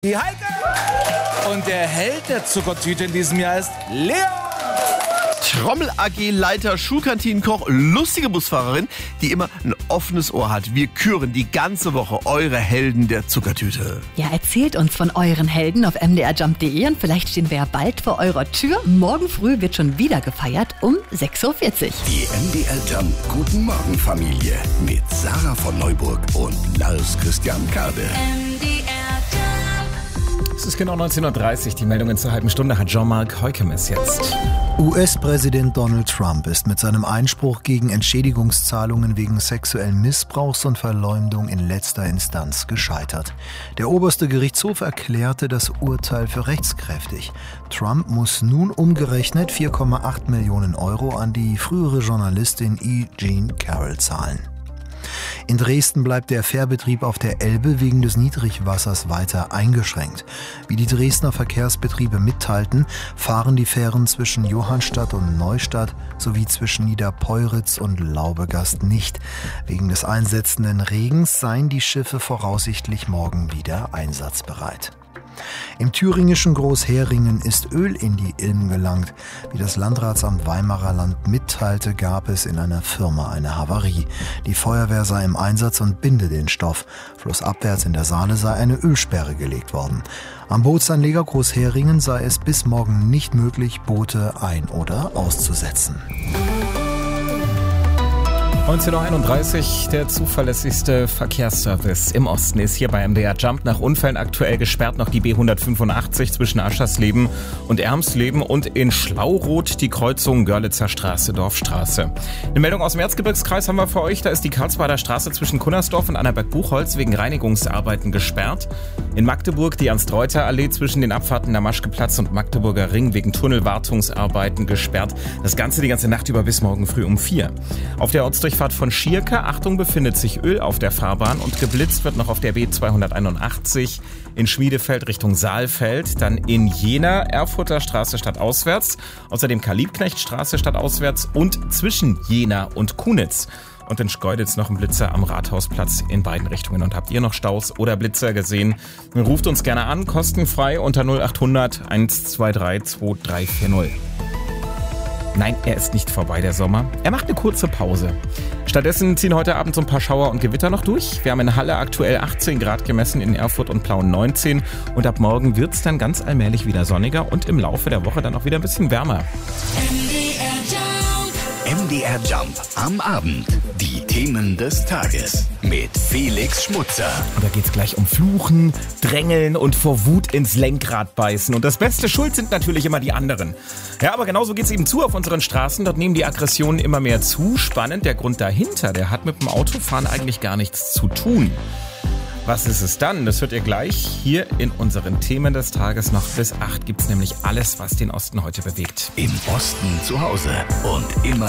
Die Heike! Und der Held der Zuckertüte in diesem Jahr ist Leon! Trommel-AG-Leiter, Schulkantinenkoch, lustige Busfahrerin, die immer ein offenes Ohr hat. Wir küren die ganze Woche eure Helden der Zuckertüte. Ja, erzählt uns von euren Helden auf mdrjump.de und vielleicht stehen wir ja bald vor eurer Tür. Morgen früh wird schon wieder gefeiert um 6.40 Uhr. Die MDR Jump Guten Morgen Familie mit Sarah von Neuburg und Lars Christian Kade. Es ist genau 19.30 Uhr. Die Meldungen zur halben Stunde hat Jean-Marc Heukemes jetzt. US-Präsident Donald Trump ist mit seinem Einspruch gegen Entschädigungszahlungen wegen sexuellen Missbrauchs und Verleumdung in letzter Instanz gescheitert. Der oberste Gerichtshof erklärte das Urteil für rechtskräftig. Trump muss nun umgerechnet 4,8 Millionen Euro an die frühere Journalistin E. Jean Carroll zahlen. In Dresden bleibt der Fährbetrieb auf der Elbe wegen des Niedrigwassers weiter eingeschränkt. Wie die Dresdner Verkehrsbetriebe mitteilten, fahren die Fähren zwischen Johannstadt und Neustadt sowie zwischen Niederpeuritz und Laubegast nicht. Wegen des einsetzenden Regens seien die Schiffe voraussichtlich morgen wieder einsatzbereit. Im thüringischen Großheringen ist Öl in die Ilm gelangt. Wie das Landratsamt Weimarer Land mitteilte, gab es in einer Firma eine Havarie. Die Feuerwehr sei im Einsatz und binde den Stoff. Flussabwärts in der Saale sei eine Ölsperre gelegt worden. Am Bootsanleger Großheringen sei es bis morgen nicht möglich, Boote ein- oder auszusetzen. 19.31 Uhr, der zuverlässigste Verkehrsservice im Osten ist hier bei MDR Jump. Nach Unfällen aktuell gesperrt noch die B185 zwischen Aschersleben und Ermsleben und in Schlauroth die Kreuzung Görlitzer Straße, Dorfstraße. Eine Meldung aus dem Erzgebirgskreis haben wir für euch. Da ist die Karlsbader Straße zwischen Kunnersdorf und Annaberg-Buchholz wegen Reinigungsarbeiten gesperrt. In Magdeburg die Ernst-Reuter-Allee zwischen den Abfahrten der Maschkeplatz und Magdeburger Ring wegen Tunnelwartungsarbeiten gesperrt. Das Ganze die ganze Nacht über bis morgen früh um 4. Auf der Ortsdurchfahrt von Schierke, Achtung, befindet sich Öl auf der Fahrbahn und geblitzt wird noch auf der B281 in Schmiedefeld Richtung Saalfeld, dann in Jena, Erfurter Straße stadtauswärts, außerdem Karl-Liebknecht-Straße stadtauswärts und zwischen Jena und Kunitz. Und in Schkeuditz noch ein Blitzer am Rathausplatz in beiden Richtungen. Und habt ihr noch Staus oder Blitzer gesehen? Ruft uns gerne an, kostenfrei unter 0800 123 2340. Nein, er ist nicht vorbei, der Sommer. Er macht eine kurze Pause. Stattdessen ziehen heute Abend so ein paar Schauer und Gewitter noch durch. Wir haben in Halle aktuell 18 Grad gemessen, in Erfurt und Plauen 19. Und ab morgen wird es dann ganz allmählich wieder sonniger und im Laufe der Woche dann auch wieder ein bisschen wärmer. MDR Jump am Abend. Die Themen des Tages mit Felix Schmutzer. Und da geht's gleich um Fluchen, Drängeln und vor Wut ins Lenkrad beißen. Und das Beste, schuld sind natürlich immer die anderen. Ja, aber genauso geht's eben zu auf unseren Straßen. Dort nehmen die Aggressionen immer mehr zu. Spannend, der Grund dahinter, der hat mit dem Autofahren eigentlich gar nichts zu tun. Was ist es dann? Das hört ihr gleich hier in unseren Themen des Tages. Noch bis 8 gibt's nämlich alles, was den Osten heute bewegt. Im Osten zu Hause und immer